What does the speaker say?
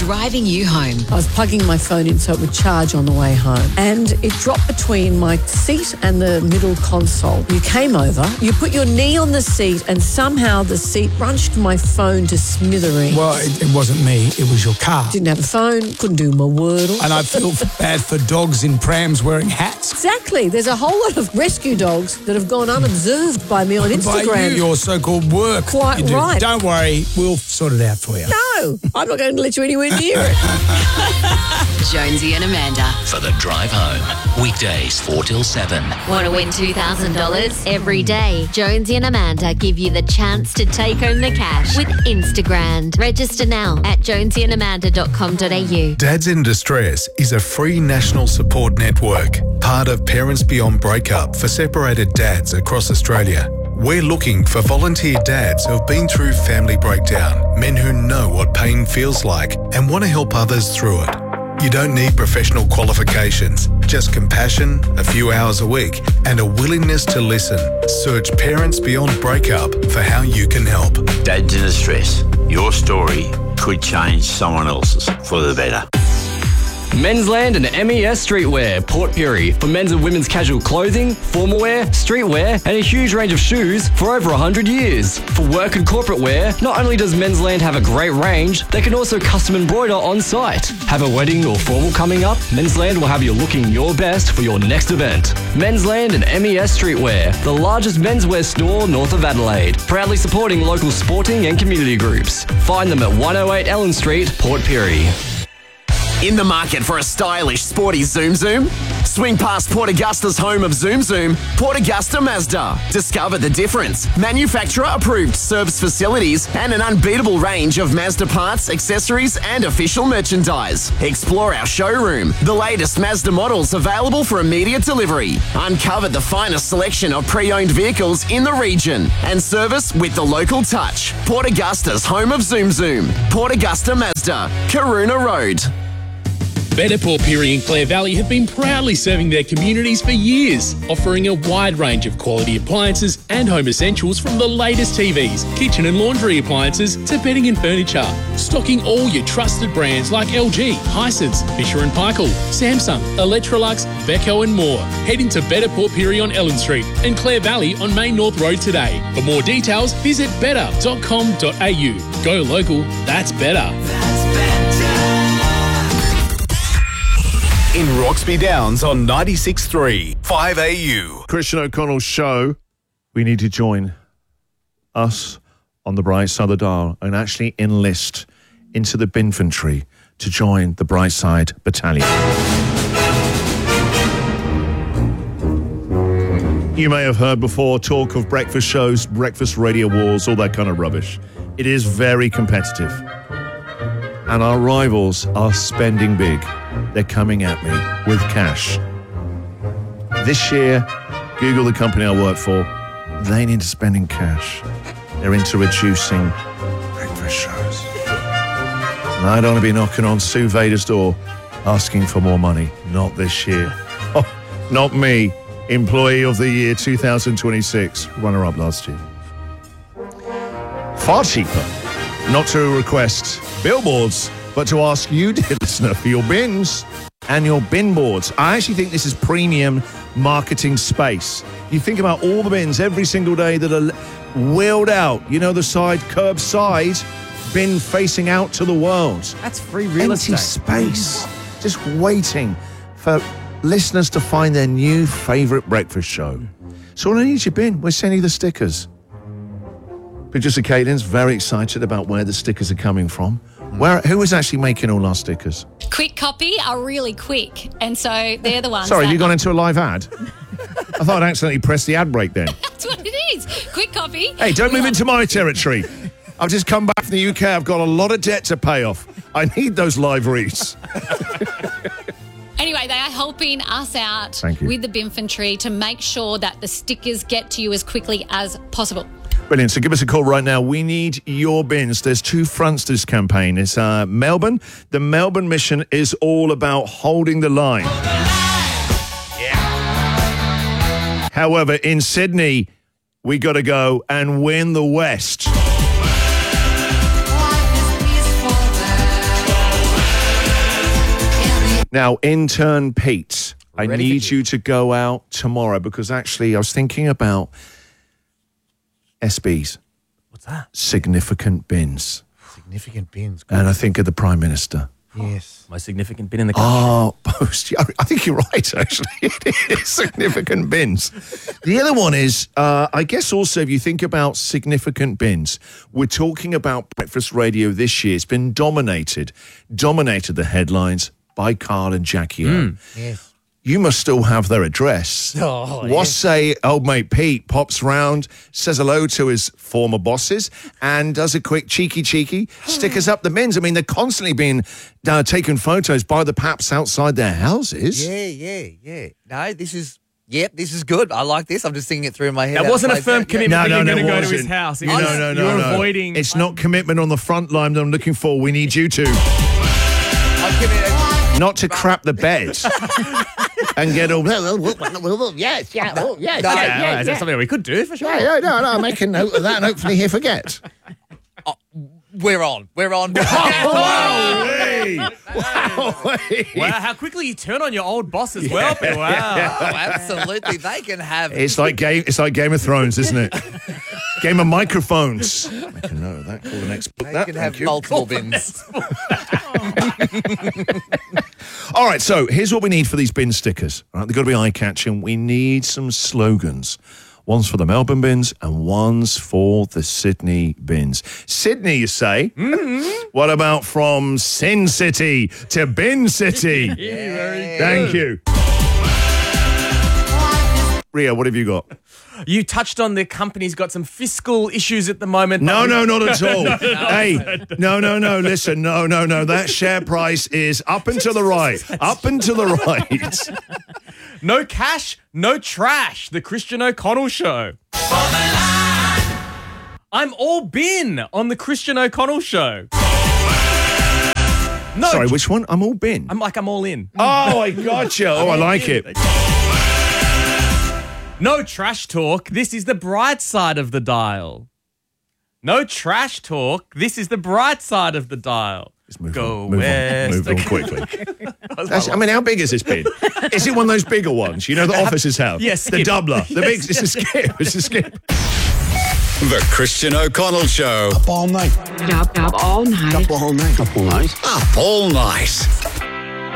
driving you home. I was plugging my phone in so it would charge on the way home, and it dropped between my seat and the middle console. You came over, you put your knee on the seat, and somehow the seat crunched my phone to smithereens. Well, it wasn't me, it was your car. Didn't have a phone, couldn't do my Wordle. And I feel bad for dogs in prams wearing hats. Exactly. There's a whole lot of rescue dogs that have gone unobserved by me on Instagram. By your so-called work. Quite right. Don't worry, we'll sort it out for you. No, I'm not going to let you anywhere near it. Jonesy and Amanda. For the drive home. Weekdays 4 till 7. Want to win $2,000? Every day, Jonesy and Amanda give you the chance to take home the cash with Instagram. Register now at jonesyandamanda.com.au. Dads in Distress is a free national support network, part of Parents Beyond Breakup for separated dads across Australia. We're looking for volunteer dads who have been through family breakdown, men who know what pain feels like and want to help others through it. You don't need professional qualifications, just compassion, a few hours a week, and a willingness to listen. Search Parents Beyond Breakup for how you can help. Dads in Distress. Your story could change someone else's for the better. Mensland and MES Streetwear, Port Pirie, for men's and women's casual clothing, formal wear, streetwear, and a huge range of shoes for over 100 years. For work and corporate wear, not only does Mensland have a great range, they can also custom embroider on site. Have a wedding or formal coming up? Mensland will have you looking your best for your next event. Mensland and MES Streetwear, the largest menswear store north of Adelaide, proudly supporting local sporting and community groups. Find them at 108 Ellen Street, Port Pirie. In the market for a stylish, sporty Zoom Zoom? Swing past Port Augusta's home of Zoom Zoom, Port Augusta Mazda. Discover the difference. Manufacturer-approved service facilities and an unbeatable range of Mazda parts, accessories and official merchandise. Explore our showroom. The latest Mazda models available for immediate delivery. Uncover the finest selection of pre-owned vehicles in the region. And service with the local touch. Port Augusta's home of Zoom Zoom, Port Augusta Mazda, Karuna Road. Better Port Pirie and Clare Valley have been proudly serving their communities for years, offering a wide range of quality appliances and home essentials from the latest TVs, kitchen and laundry appliances to bedding and furniture. Stocking all your trusted brands like LG, Hisense, Fisher & Paykel, Samsung, Electrolux, Beko and more. Head into Better Port Pirie on Ellen Street and Clare Valley on Main North Road today. For more details, visit better.com.au. Go local, that's better. In Roxby Downs on 96.3 5AU. Christian O'Connell's show. We need to join us on the bright side of the dial and actually enlist into the Binfantry to join the Brightside Battalion. You may have heard before talk of breakfast shows, breakfast radio wars, all that kind of rubbish. It is very competitive. And our rivals are spending big. They're coming at me with cash. This year, Google, the company I work for, they ain't into spending cash. They're into reducing breakfast shows. And I don't want to be knocking on Sue Vader's door asking for more money. Not this year. Oh, not me. Employee of the Year 2026. Runner-up last year. Far cheaper not to request billboards, but to ask you, dear listener, for your bins and your bin boards. I actually think this is premium marketing space. You think about all the bins every single day that are wheeled out, you know, the side, curbside, bin facing out to the world. That's free real estate. Empty space, just waiting for listeners to find their new favourite breakfast show. So when I need your bin, we're sending you the stickers. Producer Caitlin's very excited about where the stickers are coming from. Who is actually making all our stickers? Quick Copy are really quick, and so they're the ones. Sorry, have you gone into a live ad? I thought I accidentally pressed the ad break then. That's what it is. Quick Copy. Hey, don't move into my territory. I've just come back from the UK. I've got a lot of debt to pay off. I need those live reads. Anyway, they are helping us out with the Binfantry to make sure that the stickers get to you as quickly as possible. Brilliant. So give us a call right now. We need your bins. There's two fronts to this campaign. It's Melbourne. The Melbourne mission is all about holding the line. Yeah. However, in Sydney, we got to go and win the West. Now, intern Pete, I need you to go out tomorrow because actually I was thinking about SBs. What's that? Significant bins. Significant bins. Good. And I think of the Prime Minister. Yes. Most significant bin in the country. Oh, post. Yeah, I think you're right, actually. It is significant bins. The other one is, I guess also if you think about significant bins, we're talking about breakfast radio this year. It's been dominated the headlines by Carl and Jackie O. Yes. You must still have their address. Oh, What yes. say old mate Pete pops round, says hello to his former bosses, and does a quick cheeky, stickers up the bins. I mean, they're constantly being taken photos by the paps outside their houses. Yeah. No, this is good. I like this. I'm just thinking it through in my head. That wasn't a firm commitment that you're going to go to his wasn't. house. No. You're avoiding... It's not commitment on the front line that I'm looking for. We need you to. Not to crap the bed. And get all... Yes. Is that something we could do for sure? No, make a note of that and hopefully he'll forget. We're on. Wow, how quickly you turn on your old boss as well. Wow. Oh, absolutely. They can have... It's like Game of Thrones, isn't it? Game of microphones. Make a note of that. Call the next book. They can have multiple bins. All right, so here's what we need for these bin stickers. All right, they've got to be eye-catching. We need some slogans. One's for the Melbourne bins and one's for the Sydney bins. Sydney, you say? Mm-hmm. What about from Sin City to Bin City? Thank you. Ria, what have you got? You touched on the company's got some fiscal issues at the moment. No, not at all. Hey, no. Listen, no. That share price is up and to the right. Up and to the right. No cash, no trash. The Christian O'Connell Show. I'm all bin on the Christian O'Connell Show. No. Sorry, which one? I'm all bin. I'm all in. Oh, I gotcha. Oh, I like it. No trash talk. This is the bright side of the dial. No trash talk. This is the bright side of the dial. Move on quickly. I mean, how big is this bin? Is it one of those bigger ones? You know, the offices have? Yes, The doubler. The big, it's a skip. It's a skip. The Christian O'Connell Show. Up all night. Up all night. Up all night. Up all night.